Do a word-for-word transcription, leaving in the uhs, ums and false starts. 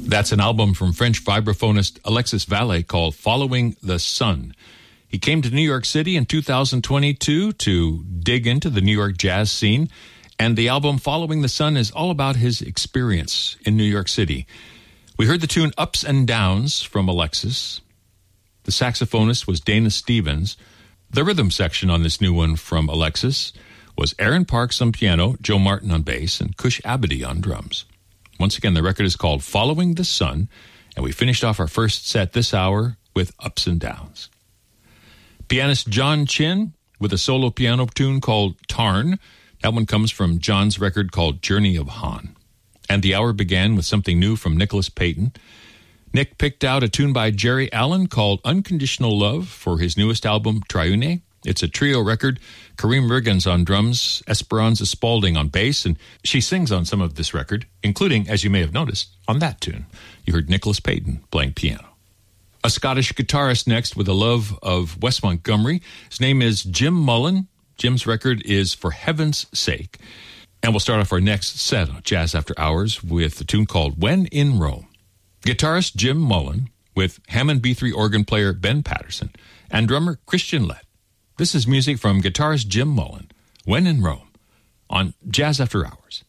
That's an album from French vibraphonist Alexis Valle called Following the Sun. He came to New York City in two thousand twenty-two to dig into the New York jazz scene, and the album Following the Sun is all about his experience in New York City. We heard the tune Ups and Downs from Alexis. The saxophonist was Dana Stevens. The rhythm section on this new one from Alexis was Aaron Parks on piano, Joe Martin on bass, and Cush Abadi on drums. Once again, the record is called Following the Sun, and we finished off our first set this hour with Ups and Downs. Pianist John Chin with a solo piano tune called Tarn. That one comes from John's record called Journey of Han. And the hour began with something new from Nicholas Payton. Nick picked out a tune by Jerry Allen called Unconditional Love for his newest album, Triune. It's a trio record. Kareem Riggins on drums, Esperanza Spalding on bass, and she sings on some of this record, including, as you may have noticed, on that tune. You heard Nicholas Payton playing piano. A Scottish guitarist next with a love of Wes Montgomery. His name is Jim Mullen. Jim's record is For Heaven's Sake. And we'll start off our next set on Jazz After Hours with a tune called When in Rome. Guitarist Jim Mullen with Hammond B three organ player Ben Patterson and drummer Christian Lett. This is music from guitarist Jim Mullen, When in Rome, on Jazz After Hours.